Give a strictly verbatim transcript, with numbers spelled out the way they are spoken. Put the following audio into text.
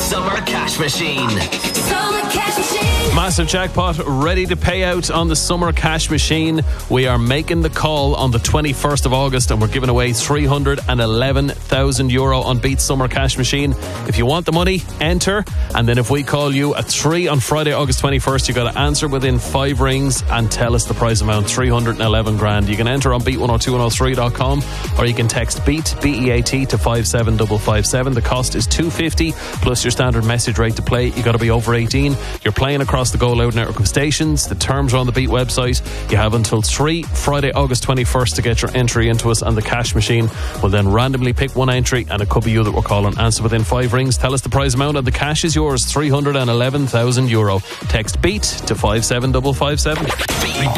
Summer Cash Machine. Summer Cash Machine. Massive jackpot ready to pay out on the Summer Cash Machine. We are making the call on the twenty-first of August and we're giving away three hundred eleven thousand euro on Beat Summer Cash Machine. If you want the money, enter. And then if we call you at three on Friday, August twenty-first, you've got to answer within five rings and tell us the prize amount, three hundred eleven grand. You can enter on beat one oh two one oh three dot com or you can text BEAT, B E A T, to five seven five five seven. The cost is two fifty plus your standard message rate to play. You've got to be over eighteen. You're playing across the Go Loud network of stations. The terms are on the Beat website. You have until three, Friday, August twenty-first, to get your entry into us, and the cash machine will then randomly pick one entry, and it could be you that we're calling. Answer within five rings, tell us the prize amount, and the cash is yours, three hundred eleven thousand euro. Text BEAT to five seven five five seven.